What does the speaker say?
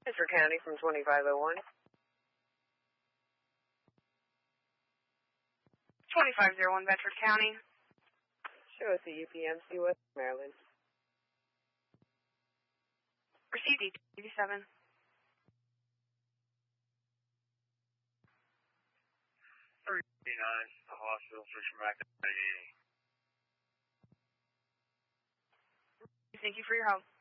Bedford County from 2501. 2501 Bedford County. Show us the UPMC West Maryland. Received 87. 39, the hospital switching back to 88. Thank you for your help.